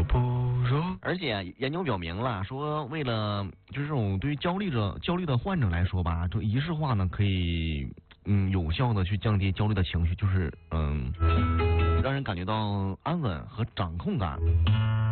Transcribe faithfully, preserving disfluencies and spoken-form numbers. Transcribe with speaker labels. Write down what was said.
Speaker 1: 不若。
Speaker 2: 而且研究表明了，说为了就是这种对于焦虑者、焦虑的患者来说吧，这仪式化呢可以嗯有效的去降低焦虑的情绪，就是嗯让人感觉到安稳和掌控感。